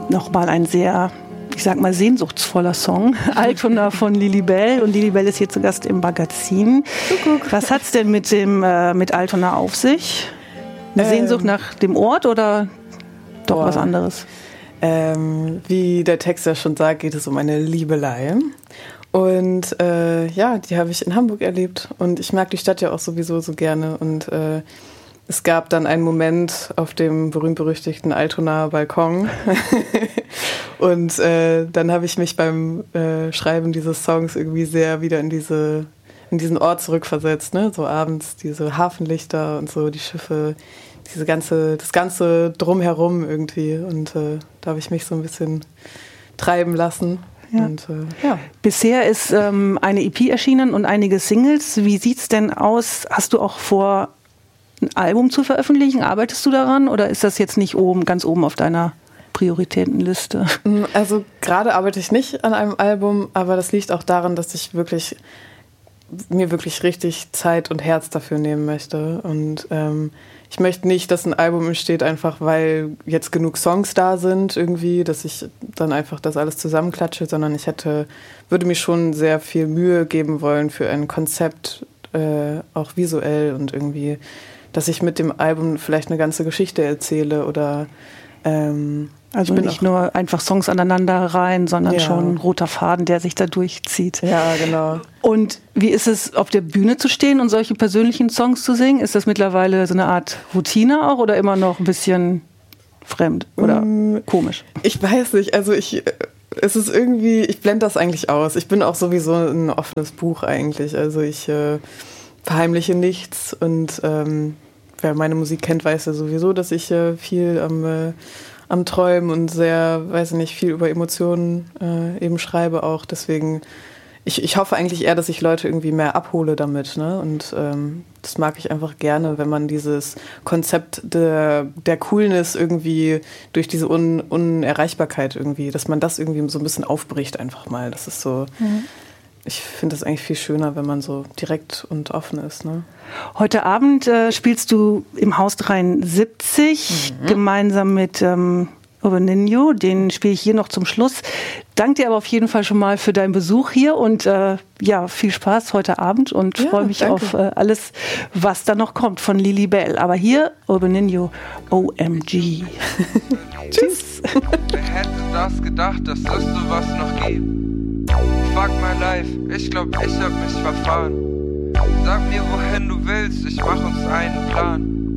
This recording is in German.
nochmal ein sehr, ich sag mal, sehnsuchtsvoller Song. Altona von Lilibelle. Und Lilibelle ist hier zu Gast im Magazin. Was hat's denn mit Altona auf sich? Eine Sehnsucht nach dem Ort oder doch was anderes? Wie der Text ja schon sagt, geht es um eine Liebelei. Und die habe ich in Hamburg erlebt. Und ich mag die Stadt ja auch sowieso so gerne. Und es gab dann einen Moment auf dem berühmt-berüchtigten Altonaer Balkon. Und dann habe ich mich beim Schreiben dieses Songs irgendwie sehr wieder in diesen Ort zurückversetzt. Ne? So abends diese Hafenlichter und so die Schiffe, das ganze Drumherum irgendwie. Und da habe ich mich so ein bisschen treiben lassen. Ja. Und, Bisher ist eine EP erschienen und einige Singles. Wie sieht's denn aus? Hast du auch vor, ein Album zu veröffentlichen? Arbeitest du daran oder ist das jetzt nicht ganz oben auf deiner Prioritätenliste? Also gerade arbeite ich nicht an einem Album, aber das liegt auch daran, dass ich mir wirklich richtig Zeit und Herz dafür nehmen möchte. Und ich möchte nicht, dass ein Album entsteht, einfach weil jetzt genug Songs da sind irgendwie, dass ich dann einfach das alles zusammenklatsche, sondern ich würde mir schon sehr viel Mühe geben wollen für ein Konzept, auch visuell und irgendwie, dass ich mit dem Album vielleicht eine ganze Geschichte erzähle oder also nicht nur einfach Songs aneinander rein, sondern schon ein roter Faden, der sich da durchzieht. Ja, genau. Und wie ist es, auf der Bühne zu stehen und solche persönlichen Songs zu singen? Ist das mittlerweile so eine Art Routine auch oder immer noch ein bisschen fremd oder komisch? Ich weiß nicht. Also es ist irgendwie, ich blende das eigentlich aus. Ich bin auch sowieso ein offenes Buch eigentlich. Also ich verheimliche nichts und wer meine Musik kennt, weiß ja sowieso, dass ich viel am Träumen und sehr, weiß ich nicht, viel über Emotionen eben schreibe auch. Deswegen, ich hoffe eigentlich eher, dass ich Leute irgendwie mehr abhole damit. Ne? Und das mag ich einfach gerne, wenn man dieses Konzept der Coolness irgendwie durch diese Unerreichbarkeit irgendwie, dass man das irgendwie so ein bisschen aufbricht einfach mal. Das ist so... Ich finde das eigentlich viel schöner, wenn man so direkt und offen ist. Ne? Heute Abend spielst du im Haus 73 gemeinsam mit Urbaninho. Den spiele ich hier noch zum Schluss. Danke dir aber auf jeden Fall schon mal für deinen Besuch hier und viel Spaß heute Abend und freue mich auf alles, was da noch kommt von Lilibelle. Aber hier Urbaninho, OMG. Tschüss. Wer hätte das gedacht, dass es sowas noch gibt? Fuck my life, ich glaub, ich hab mich verfahren. Sag mir, wohin du willst, ich mach uns einen Plan.